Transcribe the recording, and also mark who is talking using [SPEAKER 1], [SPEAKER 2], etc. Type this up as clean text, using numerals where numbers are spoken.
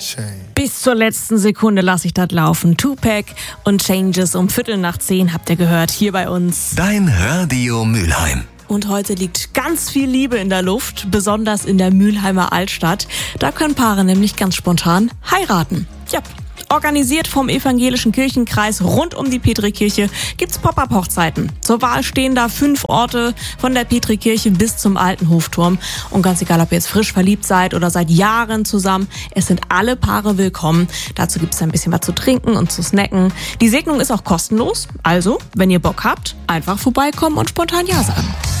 [SPEAKER 1] Bis zur letzten Sekunde lasse ich das laufen. Tupac und Changes um 9:15 habt ihr gehört, hier bei uns.
[SPEAKER 2] Dein Radio Mülheim.
[SPEAKER 1] Und heute liegt ganz viel Liebe in der Luft, besonders in der Mülheimer Altstadt. Da können Paare nämlich ganz spontan heiraten. Ja. Organisiert vom Evangelischen Kirchenkreis rund um die Petrikirche gibt's Pop-up-Hochzeiten. Zur Wahl stehen da 5 Orte von der Petrikirche bis zum alten Hofturm. Und ganz egal, ob ihr jetzt frisch verliebt seid oder seit Jahren zusammen, es sind alle Paare willkommen. Dazu gibt's ein bisschen was zu trinken und zu snacken. Die Segnung ist auch kostenlos. Also, wenn ihr Bock habt, einfach vorbeikommen und spontan Ja sagen.